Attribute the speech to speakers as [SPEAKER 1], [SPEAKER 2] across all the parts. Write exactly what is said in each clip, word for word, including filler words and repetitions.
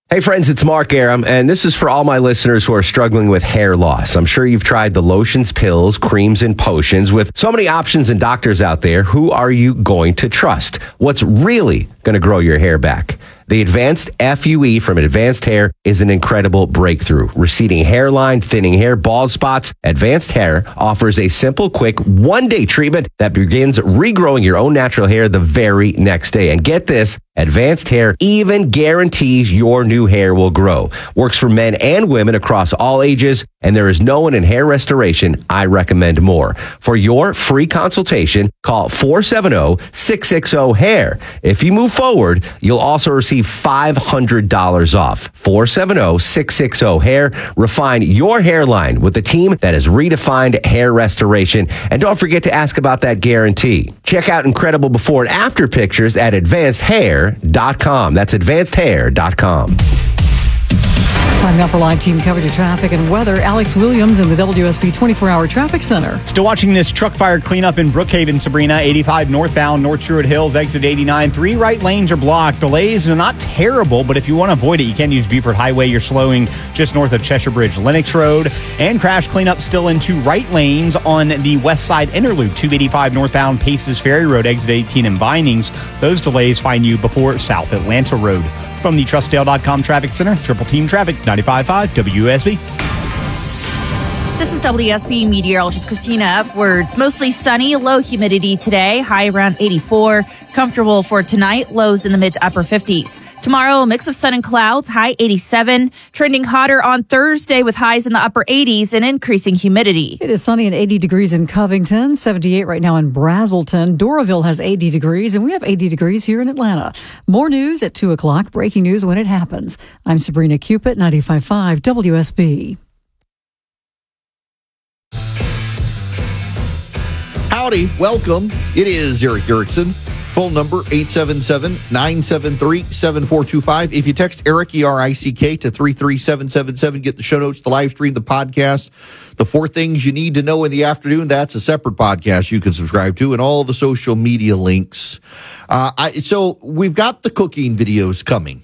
[SPEAKER 1] Hey friends, it's Mark Aram, and this is for all my listeners who are struggling with hair loss. I'm sure you've tried the lotions, pills, creams, and potions. With so many options and doctors out there, who are you going to trust? What's really going to grow your hair back? The Advanced F U E from Advanced Hair is an incredible breakthrough. Receding hairline, thinning hair, bald spots, Advanced Hair offers a simple, quick, one-day treatment that begins regrowing your own natural hair the very next day. And get this, Advanced Hair even guarantees your new hair will grow. Works for men and women across all ages, and there is no one in hair restoration I recommend more. For your free consultation, call four seven zero, six six zero, hair. If you move forward, you'll also receive five hundred dollars off. four seven zero, six six zero, hair. Refine your hairline with a team that has redefined hair restoration. And don't forget to ask about that guarantee. Check out incredible before and after pictures at advanced hair dot com. That's advanced hair dot com.
[SPEAKER 2] Time now for live team coverage of traffic and weather. Alex Williams in the W S B twenty-four hour Traffic Center.
[SPEAKER 3] Still watching this truck fire cleanup in Brookhaven, Sabrina. eighty-five northbound, North Druid Hills, exit eighty-nine. Three right lanes are blocked. Delays are not terrible, but if you want to avoid it, you can use Beaufort Highway. You're slowing just north of Cheshire Bridge, Lennox Road. And crash cleanup still in two right lanes on the west side inner loop. two eighty-five northbound, Paces Ferry Road, exit eighteen in Vinings. Those delays find you before South Atlanta Road. From the Trustdale dot com Traffic Center, Triple Team Traffic, ninety-five point five W S B.
[SPEAKER 4] This is W S B meteorologist Christina Upwards. Mostly sunny, low humidity today, high around eighty-four. Comfortable for tonight, lows in the mid to upper fifties. Tomorrow, a mix of sun and clouds, high eighty-seven. Trending hotter on Thursday with highs in the upper eighties and increasing humidity.
[SPEAKER 2] It is sunny and eighty degrees in Covington, seventy-eight right now in Brazelton. Doraville has eighty degrees, and we have eighty degrees here in Atlanta. More news at two o'clock, breaking news when it happens. I'm Sabrina Cupid, ninety-five point five W S B.
[SPEAKER 5] Howdy, welcome. It is Eric Erickson. Phone number eight seven seven, nine seven three, seven four two five. If you text Eric, E R I C K, to three three seven seven seven, get the show notes, the live stream, the podcast, the four things you need to know in the afternoon. That's a separate podcast you can subscribe to, and all the social media links. Uh, I, so we've got the cooking videos coming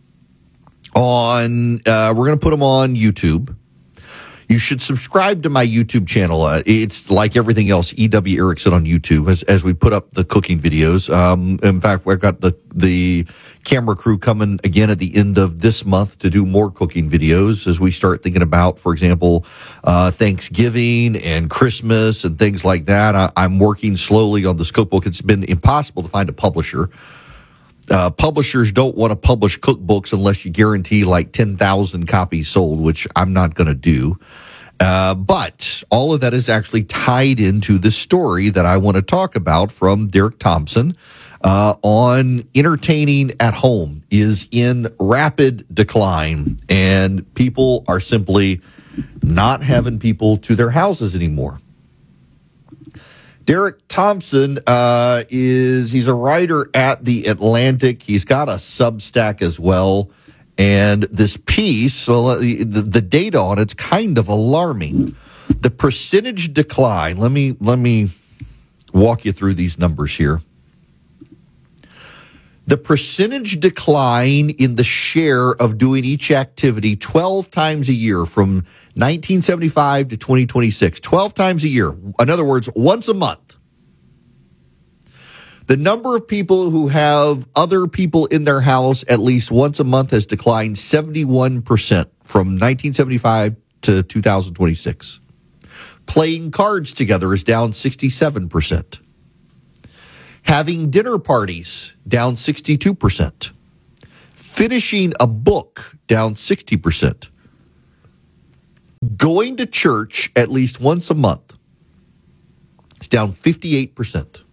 [SPEAKER 5] on. Uh, we're going to put them on YouTube. You should subscribe to my YouTube channel. Uh, it's like everything else, E W Erickson on YouTube, as as we put up the cooking videos. Um, in fact, we've got the the camera crew coming again at the end of this month to do more cooking videos as we start thinking about, for example, uh, Thanksgiving and Christmas and things like that. I, I'm working slowly on the scope book. It's been impossible to find a publisher. Uh, publishers don't want to publish cookbooks unless you guarantee like ten thousand copies sold, which I'm not going to do. Uh, but all of that is actually tied into the story that I want to talk about from Derek Thompson uh, on entertaining at home is in rapid decline, and people are simply not having people to their houses anymore. Derek Thompson uh, is, he's a writer at The Atlantic. He's got a Substack as well. And this piece, so the, the data on it's kind of alarming. The percentage decline, let me, let me walk you through these numbers here. The percentage decline in the share of doing each activity twelve times a year from nineteen seventy-five to twenty twenty-six. twelve times a year. In other words, once a month. The number of people who have other people in their house at least once a month has declined seventy-one percent from nineteen seventy-five to two thousand twenty-six. Playing cards together is down sixty-seven percent. Having dinner parties, down sixty-two percent. Finishing a book, down sixty percent. Going to church at least once a month is down fifty-eight percent.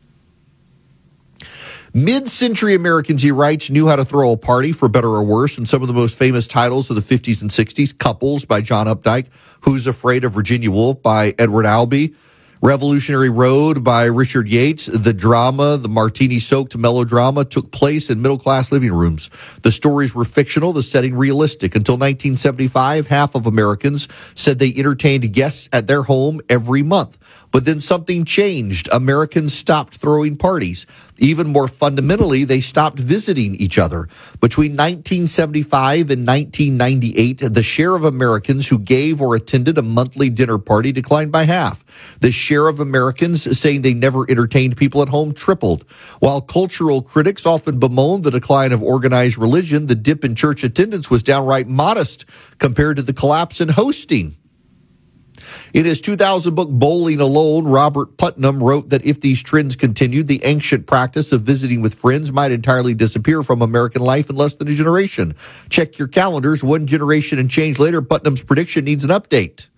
[SPEAKER 5] Mid-century Americans, he writes, knew how to throw a party, for better or worse, and some of the most famous titles of the fifties and sixties, Couples by John Updike, Who's Afraid of Virginia Woolf by Edward Albee, Revolutionary Road by Richard Yates. The drama, the martini-soaked melodrama, took place in middle-class living rooms. The stories were fictional, the setting realistic. Until nineteen seventy-five, half of Americans said they entertained guests at their home every month. But then something changed. Americans stopped throwing parties. Even more fundamentally, they stopped visiting each other. Between nineteen seventy-five and nineteen ninety-eight, the share of Americans who gave or attended a monthly dinner party declined by half. The share of Americans saying they never entertained people at home tripled. While cultural critics often bemoan the decline of organized religion, the dip in church attendance was downright modest compared to the collapse in hosting. In his two thousand book, Bowling Alone, Robert Putnam wrote that if these trends continued, the ancient practice of visiting with friends might entirely disappear from American life in less than a generation. Check your calendars. One generation and change later, Putnam's prediction needs an update.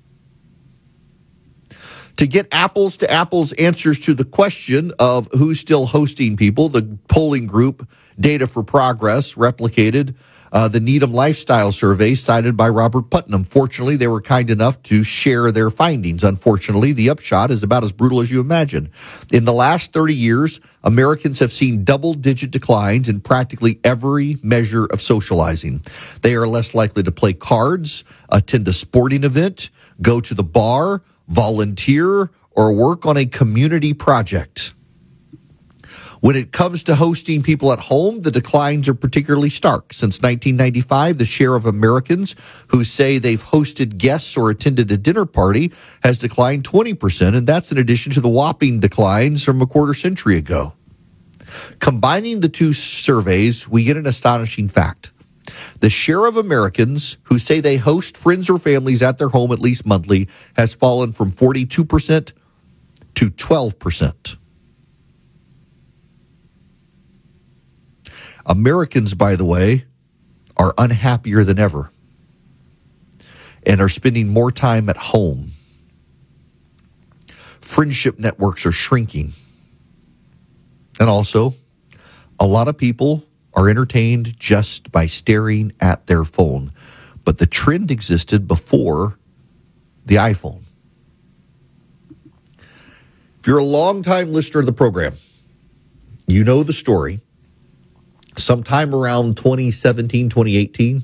[SPEAKER 5] To get apples to apples answers to the question of who's still hosting people, the polling group Data for Progress replicated uh, the Needham Lifestyle Survey cited by Robert Putnam. Fortunately, they were kind enough to share their findings. Unfortunately, the upshot is about as brutal as you imagine. In the last thirty years, Americans have seen double-digit declines in practically every measure of socializing. They are less likely to play cards, attend a sporting event, go to the bar, volunteer, or work on a community project. When it comes to hosting people at home, the declines are particularly stark. Since nineteen ninety-five, the share of Americans who say they've hosted guests or attended a dinner party has declined twenty percent, and that's in addition to the whopping declines from a quarter century ago. Combining the two surveys, we get an astonishing fact. The share of Americans who say they host friends or families at their home at least monthly has fallen from forty-two percent to twelve percent. Americans, by the way, are unhappier than ever and are spending more time at home. Friendship networks are shrinking. And also, a lot of people are entertained just by staring at their phone. But the trend existed before the iPhone. If you're a longtime listener of the program, you know the story. Sometime around twenty seventeen, twenty eighteen,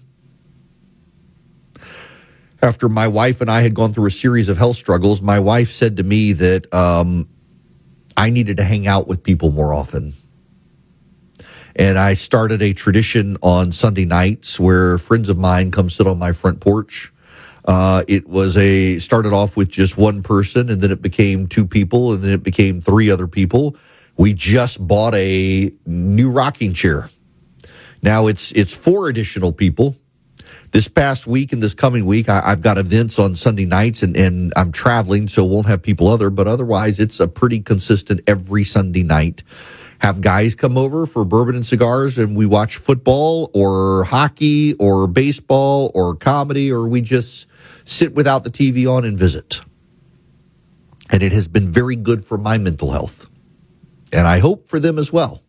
[SPEAKER 5] after my wife and I had gone through a series of health struggles, my wife said to me that um, I needed to hang out with people more often. And I started a tradition on Sunday nights where friends of mine come sit on my front porch. Uh, it was a started off with just one person, and then it became two people, and then it became three other people. We just bought a new rocking chair. Now it's it's four additional people. This past week and this coming week, I, I've got events on Sunday nights, and, and I'm traveling, so won't have people other. But otherwise, it's a pretty consistent every Sunday night. Have guys come over for bourbon and cigars, and we watch football or hockey or baseball or comedy, or we just sit without the T V on and visit. And it has been very good for my mental health, and I hope for them as well.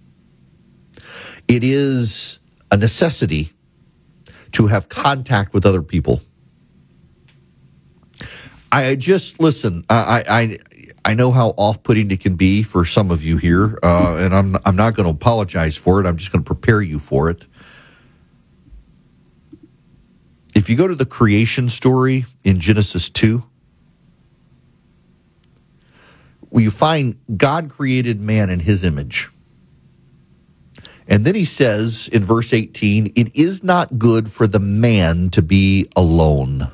[SPEAKER 5] It is a necessity to have contact with other people. I just, listen, I I, I know how off-putting it can be for some of you here, uh, and I'm, I'm not going to apologize for it. I'm just going to prepare you for it. If you go to the creation story in Genesis two, where you find God created man in his image. And then he says in verse eighteen, it is not good for the man to be alone.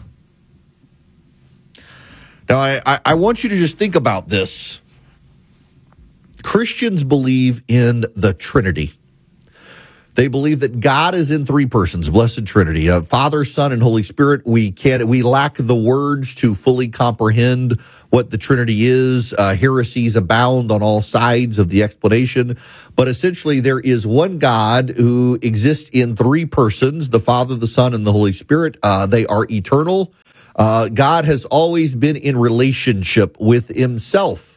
[SPEAKER 5] Now, I, I, I want you to just think about this. Christians believe in the Trinity. They believe that God is in three persons, blessed Trinity, uh, Father, Son, and Holy Spirit. We can't, we lack the words to fully comprehend what the Trinity is. Uh, heresies abound on all sides of the explanation. But essentially, there is one God who exists in three persons, the Father, the Son, and the Holy Spirit. Uh, they are eternal. Uh, God has always been in relationship with himself.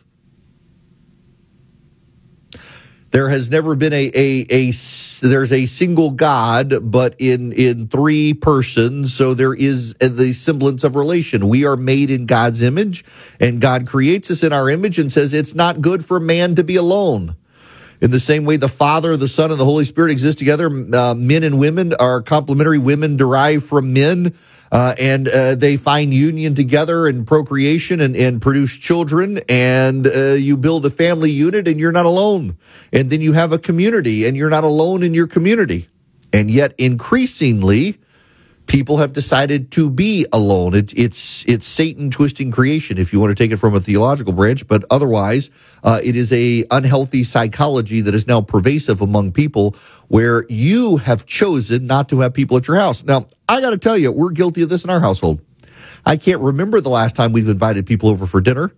[SPEAKER 5] There has never been a, a, a, there's a single God, but in, in three persons, so there is the semblance of relation. We are made in God's image, and God creates us in our image and says it's not good for man to be alone. In the same way the Father, the Son, and the Holy Spirit exist together, uh, men and women are complementary. Women derive from men, uh, and uh, they find union together and procreation and, and produce children, and uh, you build a family unit, and you're not alone. And then you have a community, and you're not alone in your community. And yet, increasingly, people have decided to be alone. It, it's it's Satan twisting creation, if you want to take it from a theological branch. But otherwise, uh, it is a unhealthy psychology that is now pervasive among people, where you have chosen not to have people at your house. Now, I got to tell you, we're guilty of this in our household. I can't remember the last time we've invited people over for dinner.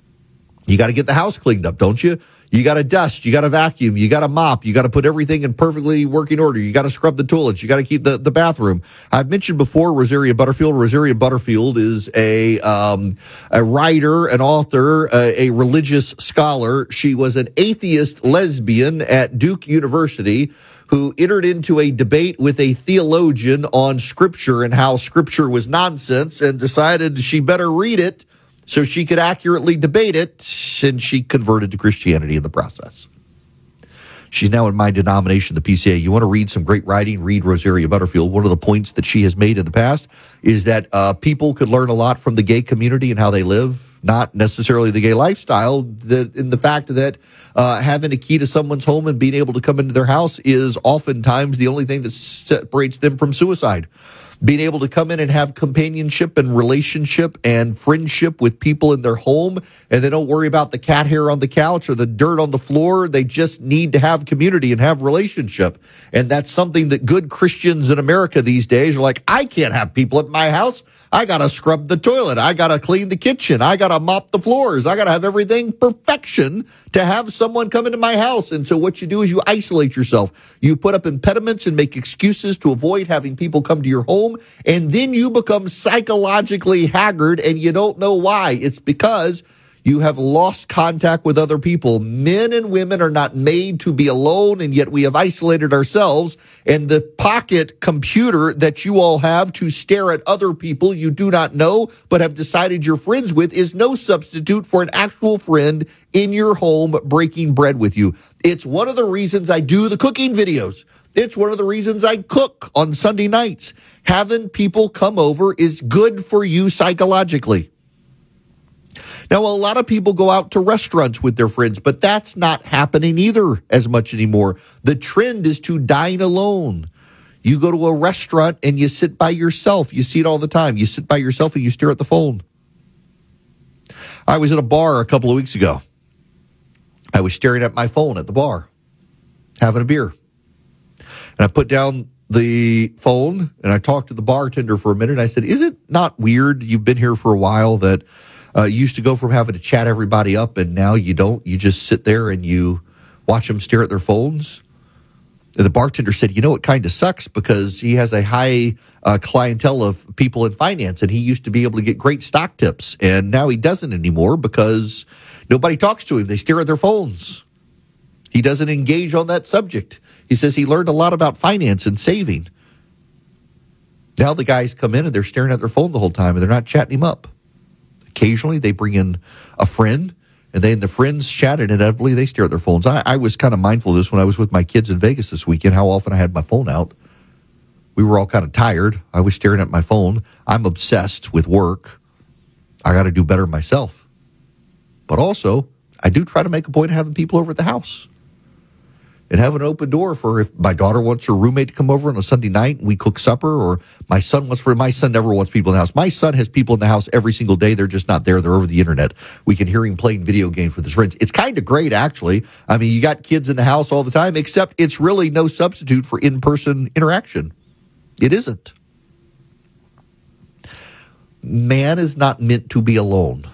[SPEAKER 5] You got to get the house cleaned up, don't you? You got to dust, you got to vacuum, you got to mop, you got to put everything in perfectly working order. You got to scrub the toilets, you got to keep the, the bathroom. I've mentioned before Rosaria Butterfield. Rosaria Butterfield is a um, a writer, an author, a, a religious scholar. She was an atheist lesbian at Duke University who entered into a debate with a theologian on Scripture and how Scripture was nonsense, and decided she better read it so she could accurately debate it, and she converted to Christianity in the process. She's now in my denomination, the P C A. You want to read some great writing? Read Rosaria Butterfield. One of the points that she has made in the past is that uh, people could learn a lot from the gay community and how they live, not necessarily the gay lifestyle, that in the fact that uh, having a key to someone's home and being able to come into their house is oftentimes the only thing that separates them from suicide. Being able to come in and have companionship and relationship and friendship with people in their home, and they don't worry about the cat hair on the couch or the dirt on the floor. They just need to have community and have relationship. And that's something that good Christians in America these days are like, I can't have people at my house. I got to scrub the toilet. I got to clean the kitchen. I got to mop the floors. I got to have everything perfection to have someone come into my house. And so what you do is you isolate yourself. You put up impediments and make excuses to avoid having people come to your home. And then you become psychologically haggard, and you don't know why. It's because you have lost contact with other people. Men and women are not made to be alone, and yet we have isolated ourselves. And the pocket computer that you all have to stare at other people you do not know but have decided you're friends with is no substitute for an actual friend in your home breaking bread with you. It's one of the reasons I do the cooking videos. It's one of the reasons I cook on Sunday nights. Having people come over is good for you psychologically. Now, a lot of people go out to restaurants with their friends, but that's not happening either as much anymore. The trend is to dine alone. You go to a restaurant and you sit by yourself. You see it all the time. You sit by yourself and you stare at the phone. I was at a bar a couple of weeks ago. I was staring at my phone at the bar, having a beer. And I put down the phone and I talked to the bartender for a minute. I said, is it not weird? You've been here for a while that uh, you used to go from having to chat everybody up, and now you don't. You just sit there and you watch them stare at their phones. And the bartender said, you know, it kind of sucks because he has a high uh, clientele of people in finance, and he used to be able to get great stock tips. And now he doesn't anymore because nobody talks to him. They stare at their phones. He doesn't engage on that subject. He says he learned a lot about finance and saving. Now the guys come in and they're staring at their phone the whole time and they're not chatting him up. Occasionally they bring in a friend, and then the friends chat, and inevitably they stare at their phones. I, I was kind of mindful of this when I was with my kids in Vegas this weekend, how often I had my phone out. We were all kind of tired. I was staring at my phone. I'm obsessed with work. I got to do better myself. But also, I do try to make a point of having people over at the house and have an open door for if my daughter wants her roommate to come over on a Sunday night and we cook supper, or my son wants for my son never wants people in the house. My son has people in the house every single day. They're just not there. They're over the internet. We can hear him playing video games with his friends. It's kind of great, actually. I mean, you got kids in the house all the time, except it's really no substitute for in-person interaction. It isn't. Man is not meant to be alone.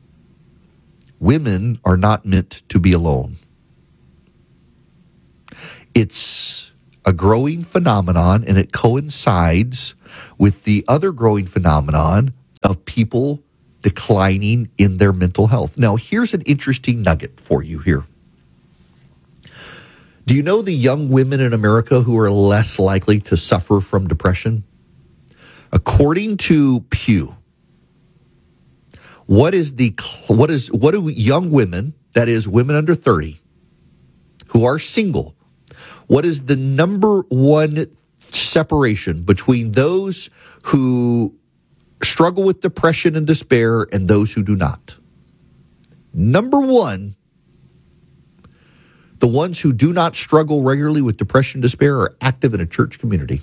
[SPEAKER 5] Women are not meant to be alone. It's a growing phenomenon, and it coincides with the other growing phenomenon of people declining in their mental health. Now, here's an interesting nugget for you here. Do you know the young women in America who are less likely to suffer from depression? According to Pew, what is the what is what do young women, that is women under thirty, who are single, what is the number one separation between those who struggle with depression and despair and those who do not? Number one, the ones who do not struggle regularly with depression and despair are active in a church community.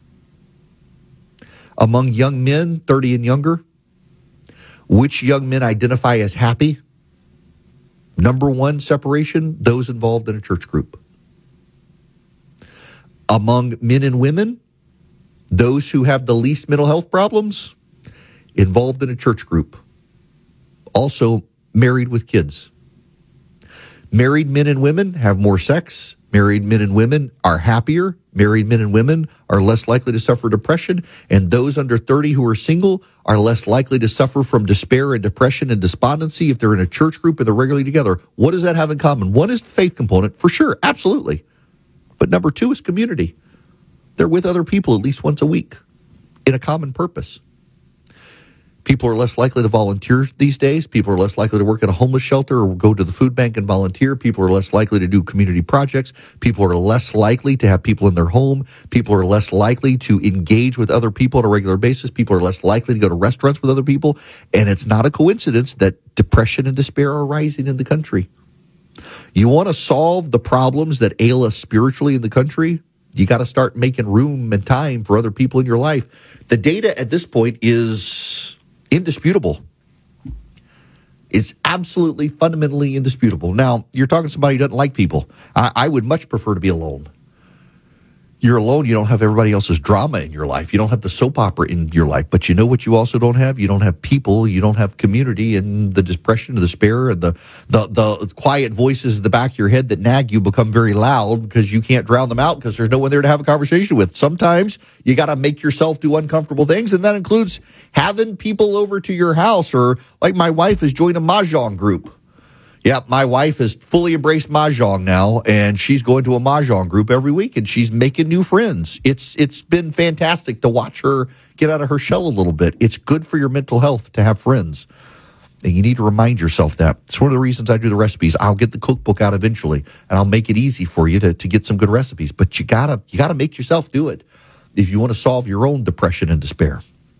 [SPEAKER 5] Among young men, thirty and younger, which young men identify as happy? Number one separation, those involved in a church group. Among men and women, those who have the least mental health problems, involved in a church group. Also married with kids. Married men and women have more sex. Married men and women are happier. Married men and women are less likely to suffer depression. And those under thirty who are single are less likely to suffer from despair and depression and despondency if they're in a church group and they're regularly together. What does that have in common? One is the faith component, for sure, absolutely. But number two is community. They're with other people at least once a week in a common purpose. People are less likely to volunteer these days. People are less likely to work at a homeless shelter or go to the food bank and volunteer. People are less likely to do community projects. People are less likely to have people in their home. People are less likely to engage with other people on a regular basis. People are less likely to go to restaurants with other people. And it's not a coincidence that depression and despair are rising in the country. You want to solve the problems that ail us spiritually in the country? You got to start making room and time for other people in your life. The data at this point is indisputable. It's absolutely fundamentally indisputable. Now, you're talking to somebody who doesn't like people. I, I would much prefer to be alone. You're alone. You don't have everybody else's drama in your life. You don't have the soap opera in your life. But you know what you also don't have? You don't have people. You don't have community, and the depression, the despair, and the, the, the quiet voices in the back of your head that nag you become very loud because you can't drown them out because there's no one there to have a conversation with. Sometimes you got to make yourself do uncomfortable things, and that includes having people over to your house, or like my wife has joined a Mahjong group. Yeah, my wife has fully embraced Mahjong now, and she's going to a Mahjong group every week, and she's making new friends. It's It's been fantastic to watch her get out of her shell a little bit. It's good for your mental health to have friends, and you need to remind yourself that. It's one of the reasons I do the recipes. I'll get the cookbook out eventually, and I'll make it easy for you to, to get some good recipes. But you gotta you gotta make yourself do it if you want to solve your own depression and despair.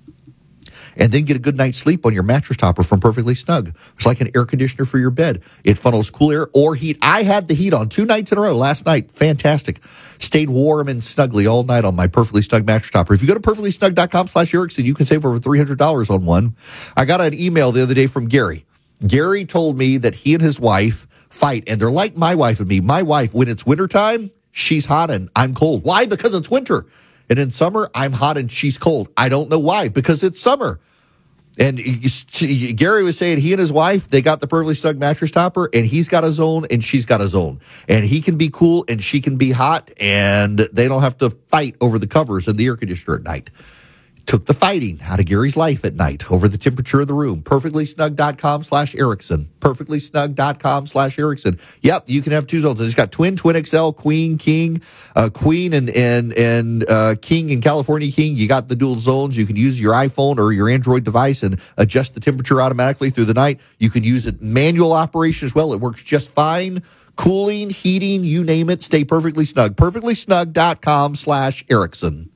[SPEAKER 5] And then get a good night's sleep on your mattress topper from Perfectly Snug. It's like an air conditioner for your bed. It funnels cool air or heat. I had the heat on two nights in a row last night. Fantastic. Stayed warm and snuggly all night on my Perfectly Snug mattress topper. If you go to perfectly snug dot com slash Erickson, you can save over three hundred dollars on one. I got an email the other day from Gary. Gary told me that he and his wife fight, and they're like my wife and me. My wife, when it's wintertime, she's hot and I'm cold. Why? Because it's winter. And in summer, I'm hot and she's cold. I don't know why, because it's summer. And Gary was saying he and his wife, they got the Perfectly Snug mattress topper, and he's got his own and she's got his own. And he can be cool and she can be hot, and they don't have to fight over the covers and the air conditioner at night. Took the fighting out of Gary's life at night over the temperature of the room. perfectly snug dot com slash Erickson. perfectly snug dot com slash Erickson. Yep, you can have two zones. It's got twin, twin X L, queen, king, uh, queen, and and and uh, king and California king. You got the dual zones. You can use your iPhone or your Android device and adjust the temperature automatically through the night. You can use it manual operation as well. It works just fine. Cooling, heating, you name it. Stay perfectly snug. perfectly snug dot com slash Erickson.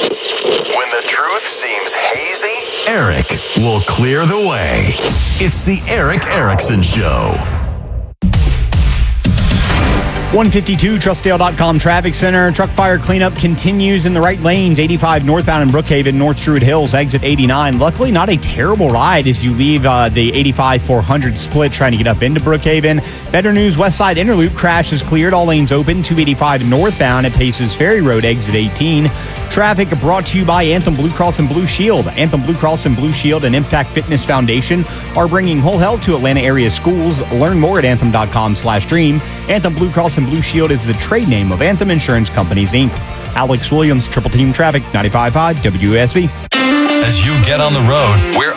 [SPEAKER 6] When the truth seems hazy, Eric will clear the way. It's the Eric Erickson Show.
[SPEAKER 3] one fifty-two Trustdale dot com Traffic Center. Truck fire cleanup continues in the right lanes. eighty-five northbound in Brookhaven, North Druid Hills, exit eighty-nine. Luckily, not a terrible ride as you leave uh, the eighty-five four hundred split trying to get up into Brookhaven. Better news, West Side Interloop crash is cleared. All lanes open. two eighty-five northbound at Paces Ferry Road, exit eighteen. Traffic brought to you by Anthem Blue Cross and Blue Shield. Anthem Blue Cross and Blue Shield and Impact Fitness Foundation are bringing whole health to Atlanta area schools. Learn more at anthem dot com slash dream. Anthem Blue Cross and Blue Shield is the trade name of Anthem Insurance Companies, Incorporated. Alex Williams, Triple Team Traffic, ninety-five point five W S B.
[SPEAKER 6] As you get on the road, we're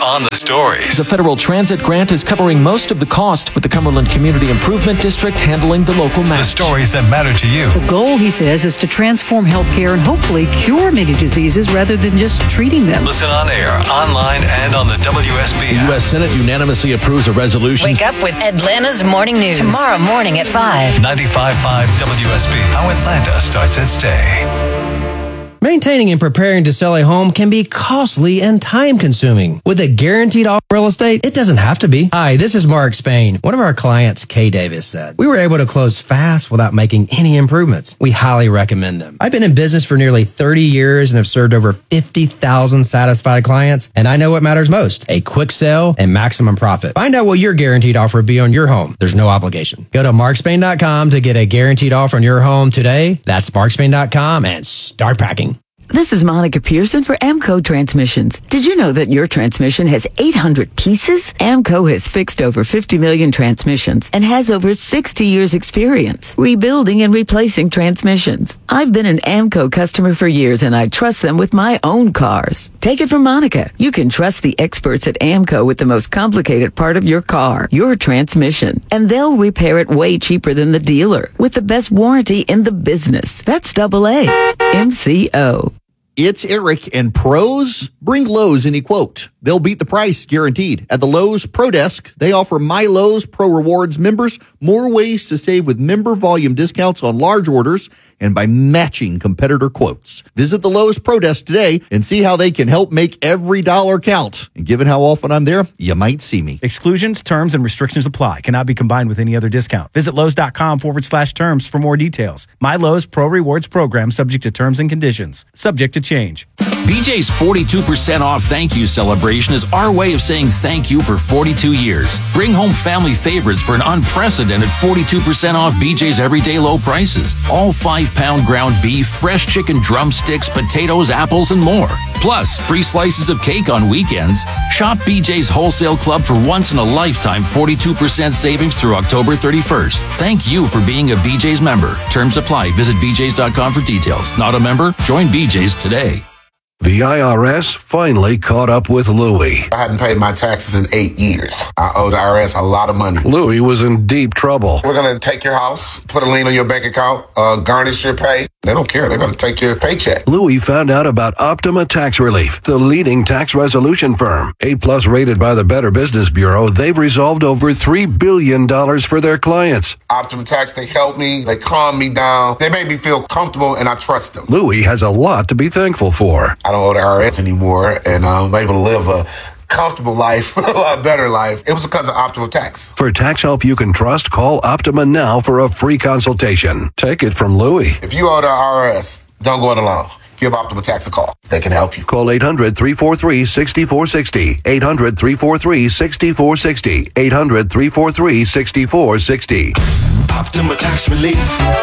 [SPEAKER 6] on the stories.
[SPEAKER 7] The federal transit grant is covering most of the cost, with the Cumberland Community Improvement District handling the local match.
[SPEAKER 6] The stories that matter to you.
[SPEAKER 2] The goal, he says, is to transform healthcare and hopefully cure many diseases rather than just treating them.
[SPEAKER 6] Listen on air, online, and on the W S B app.
[SPEAKER 8] The U S Senate unanimously approves a resolution.
[SPEAKER 9] Wake up with Atlanta's Morning News tomorrow morning at five.
[SPEAKER 6] ninety-five point five W S B. How Atlanta starts its day.
[SPEAKER 10] Maintaining and preparing to sell a home can be costly and time-consuming. With a guaranteed offer real estate, it doesn't have to be. Hi, this is Mark Spain. One of our clients, Kay Davis, said, we were able to close fast without making any improvements. We highly recommend them. I've been in business for nearly thirty years and have served over fifty thousand satisfied clients, and I know what matters most, a quick sale and maximum profit. Find out what your guaranteed offer would be on your home. There's no obligation. Go to mark spain dot com to get a guaranteed offer on your home today. That's mark spain dot com and start packing.
[SPEAKER 11] This is Monica Pearson for AMCO Transmissions. Did you know that your transmission has eight hundred pieces? AMCO has fixed over fifty million transmissions and has over sixty years experience rebuilding and replacing transmissions. I've been an AMCO customer for years and I trust them with my own cars. Take it from Monica. You can trust the experts at AMCO with the most complicated part of your car, your transmission. And they'll repair it way cheaper than the dealer with the best warranty in the business. That's double A. M C O.
[SPEAKER 5] It's Eric, and pros bring Lowe's any quote. They'll beat the price, guaranteed. At the Lowe's Pro Desk, they offer My Lowe's Pro Rewards members more ways to save with member volume discounts on large orders and by matching competitor quotes. Visit the Lowe's Pro Desk today and see how they can help make every dollar count. And given how often I'm there, you might see me.
[SPEAKER 3] Exclusions, terms, and restrictions apply. Cannot be combined with any other discount. Visit Lowe's.com forward slash terms for more details. My Lowe's Pro Rewards program subject to terms and conditions. Subject to change.
[SPEAKER 12] B J's forty-two percent off thank you celebration is our way of saying thank you for forty-two years. Bring home family favorites for an unprecedented forty-two percent off B J's everyday low prices. All five pound ground beef, fresh chicken drumsticks, potatoes, apples, and more. Plus, free slices of cake on weekends. Shop B J's Wholesale Club for once in a lifetime forty-two percent savings through October thirty-first. Thank you for being a B J's member. Terms apply. Visit b j's dot com for details. Not a member? Join B J's today.
[SPEAKER 13] The I R S finally caught up with Louie.
[SPEAKER 14] I hadn't paid my taxes in eight years. I owed the I R S a lot of money.
[SPEAKER 13] Louie was in deep trouble.
[SPEAKER 14] We're going to take your house, put a lien on your bank account, uh, garnish your pay. They don't care. They're going to take your paycheck.
[SPEAKER 13] Louie found out about Optima Tax Relief, the leading tax resolution firm. A-plus rated by the Better Business Bureau, they've resolved over three billion dollars for their clients.
[SPEAKER 14] Optima Tax, they help me. They calm me down. They make me feel comfortable, and I trust them.
[SPEAKER 13] Louie has a lot to be thankful for.
[SPEAKER 14] I don't owe the I R S anymore, and I'm able to live a comfortable life, a lot better life. It was because of Optima Tax.
[SPEAKER 13] For tax help you can trust, call Optima now for a free consultation. Take it from Louie.
[SPEAKER 14] If you owe the I R S, don't go it alone. Give Optima Tax a call. They can help you.
[SPEAKER 13] Call eight hundred, three four three, six four six zero. eight hundred, three four three, six four six zero. eight hundred, three four three, six four six zero.
[SPEAKER 6] Optima Tax Relief.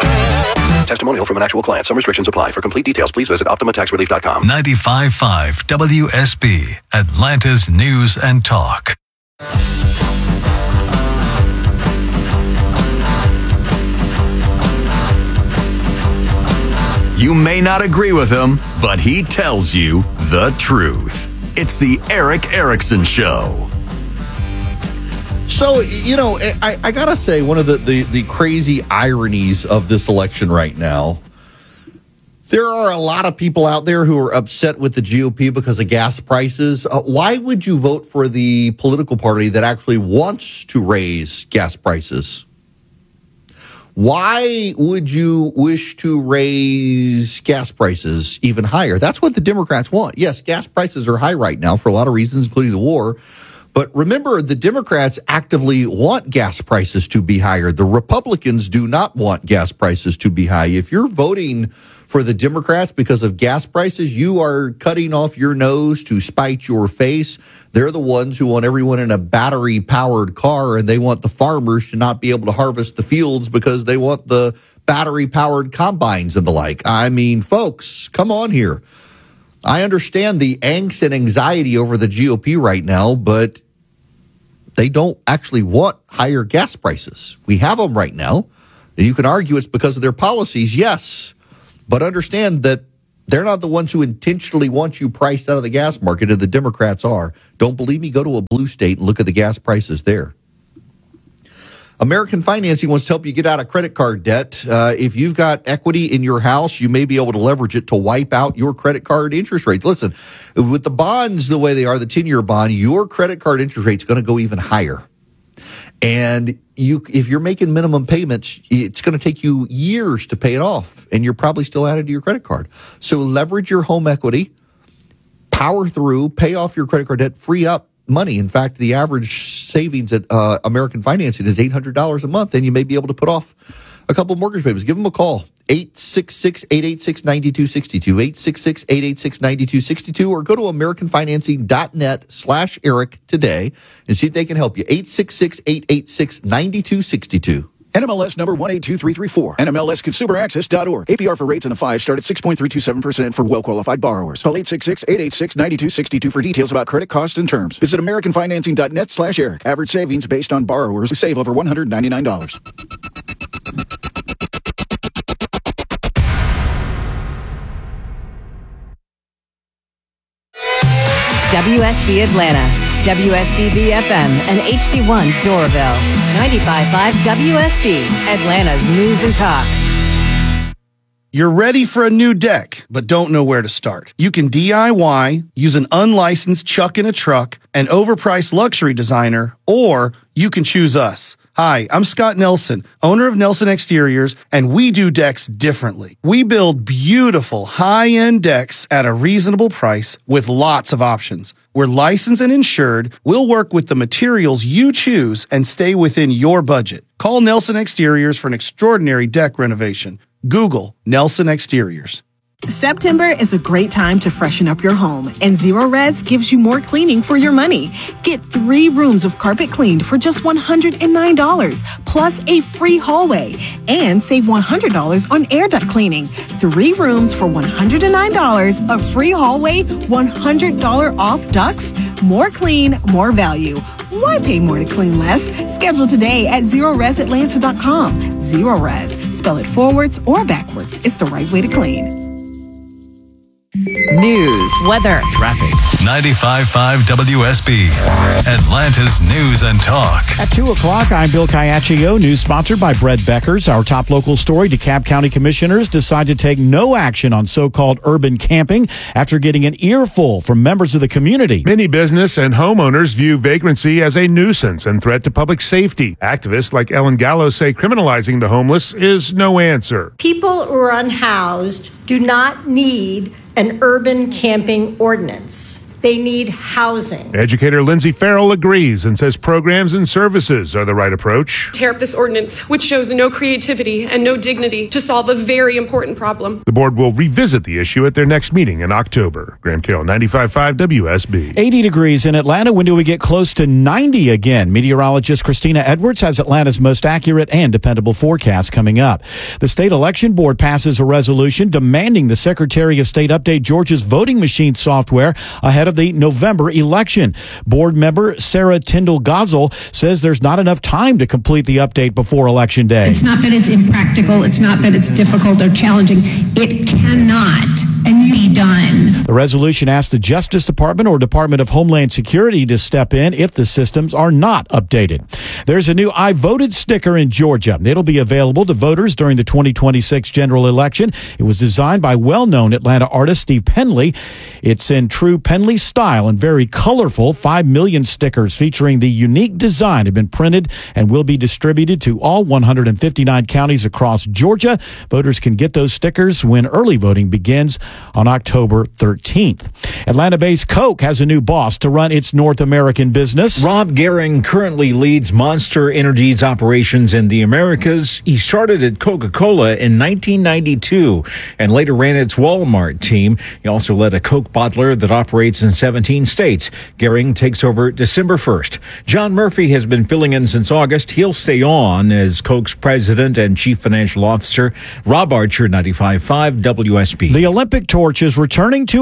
[SPEAKER 13] Testimonial from an actual client. Some restrictions apply. For complete details, please visit optima tax relief dot com.
[SPEAKER 6] ninety-five point five W S B, Atlanta's News and Talk.
[SPEAKER 15] You may not agree with him, but he tells you the truth. It's the Eric Erickson Show.
[SPEAKER 5] So, you know, I, I got to say, one of the, the, the crazy ironies of this election right now, there are a lot of people out there who are upset with the G O P because of gas prices. Uh, why would you vote for the political party that actually wants to raise gas prices? Why would you wish to raise gas prices even higher? That's what the Democrats want. Yes, gas prices are high right now for a lot of reasons, including the war. But remember, the Democrats actively want gas prices to be higher. The Republicans do not want gas prices to be high. If you're voting for the Democrats because of gas prices, you are cutting off your nose to spite your face. They're the ones who want everyone in a battery-powered car, and they want the farmers to not be able to harvest the fields because they want the battery-powered combines and the like. I mean, folks, come on here. I understand the angst and anxiety over the G O P right now, but they don't actually want higher gas prices. We have them right now, and you can argue it's because of their policies, yes. But understand that They're not the ones who intentionally want you priced out of the gas market, and the Democrats are. Don't believe me? Go to a blue state and look at the gas prices there. American Financing wants to help you get out of credit card debt. Uh, if you've got equity in your house, you may be able to leverage it to wipe out your credit card interest rate. Listen, with the bonds the way they are, the ten-year bond, your credit card interest rate is going to go even higher. And you, if you're making minimum payments, it's going to take you years to pay it off, and you're probably still added to your credit card. So leverage your home equity, power through, pay off your credit card debt, free up money. In fact, the average savings at uh, American Financing is eight hundred dollars a month, and you may be able to put off a couple of mortgage payments. Give them a call, eight six six, eight eight six, nine two six two, eight six six, eight eight six, nine two six two, or go to americanfinancing.net slash Eric today and see if they can help you. eight six six, eight eight six, nine two six two.
[SPEAKER 16] N M L S number one eight two three three four. N M L S consumer access dot org. A P R for rates in the five start at six point three two seven percent for well-qualified borrowers. Call eight six six, eight eight six, nine two six two for details about credit costs and terms. Visit americanfinancing.net slash Eric. Average savings based on borrowers who save over one hundred ninety-nine dollars.
[SPEAKER 9] W S B Atlanta, W S B B F M, and H D one Doraville. ninety-five point five W S B, Atlanta's news and talk.
[SPEAKER 17] You're ready for a new deck, but don't know where to start. You can D I Y, use an unlicensed chuck in a truck, an overpriced luxury designer, or you can choose us. Hi, I'm Scott Nelson, owner of Nelson Exteriors, and we do decks differently. We build beautiful, high-end decks at a reasonable price with lots of options. We're licensed and insured. We'll work with the materials you choose and stay within your budget. Call Nelson Exteriors for an extraordinary deck renovation. Google Nelson Exteriors.
[SPEAKER 18] September is a great time to freshen up your home, and Zero Res gives you more cleaning for your money. Get three rooms of carpet cleaned for just one hundred nine dollars, plus a free hallway, and save one hundred dollars on air duct cleaning. Three rooms for one hundred nine dollars, a free hallway, one hundred dollars off ducts. More clean, more value. Why pay more to clean less? Schedule today at zero res atlanta dot com. Zero Res. Spell it forwards or backwards. It's the right way to clean.
[SPEAKER 9] News, weather,
[SPEAKER 6] traffic. ninety-five point five W S B, Atlanta's news and talk.
[SPEAKER 3] At two o'clock, I'm Bill Caiaccio. News sponsored by Brett Beckers. Our top local story, DeKalb County commissioners decide to take no action on so-called urban camping after getting an earful from members of the community.
[SPEAKER 19] Many business and homeowners view vagrancy as a nuisance and threat to public safety. Activists like Ellen Gallo say criminalizing the homeless is no answer.
[SPEAKER 20] People who are unhoused do not need an urban camping ordinance. They need housing.
[SPEAKER 19] Educator Lindsay Farrell agrees and says programs and services are the right approach.
[SPEAKER 21] Tear up this ordinance, which shows no creativity and no dignity to solve a very important problem.
[SPEAKER 19] The board will revisit the issue at their next meeting in October. Graham Carroll, ninety-five point five W S B.
[SPEAKER 3] eighty degrees in Atlanta. When do we get close to ninety again? Meteorologist Christina Edwards has Atlanta's most accurate and dependable forecast coming up. The state election board passes a resolution demanding the Secretary of State update Georgia's voting machine software ahead of the November election. Board member Sarah Tyndall Gozel says there's not enough time to complete the update before Election Day.
[SPEAKER 22] It's not that it's impractical. It's not that it's difficult or challenging. It cannot and be done.
[SPEAKER 3] The resolution asks the Justice Department or Department of Homeland Security to step in if the systems are not updated. There's a new I Voted sticker in Georgia. It'll be available to voters during the twenty twenty-six general election. It was designed by well-known Atlanta artist Steve Penley. It's in true Penley style and very colorful. Five million stickers featuring the unique design have been printed and will be distributed to all one hundred fifty-nine counties across Georgia. Voters can get those stickers when early voting begins on October thirteenth. Atlanta-based Coke has a new boss to run its North American business.
[SPEAKER 23] Rob Gehring currently leads Monster Energy's operations in the Americas. He started at Coca-Cola in nineteen ninety-two and later ran its Walmart team. He also led a Coke bottler that operates in seventeen states. Gehring takes over December first. John Murphy has been filling in since August. He'll stay on as Coke's president and chief financial officer. Rob Archer, ninety-five point five W S B.
[SPEAKER 3] The Olympic torch is returning to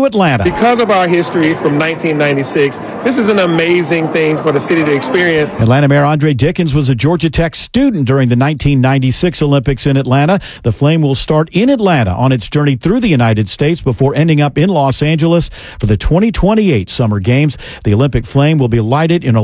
[SPEAKER 3] Atlanta.
[SPEAKER 1] Because of our history from nineteen ninety-six, this is an amazing thing for the city to experience.
[SPEAKER 4] Atlanta Mayor Andre Dickens was a Georgia Tech student during the nineteen ninety-six Olympics in Atlanta. The Flame will start in Atlanta on its journey through the United States before ending up in Los Angeles for the twenty twenty-eight Summer Games. The Olympic Flame will be lighted in a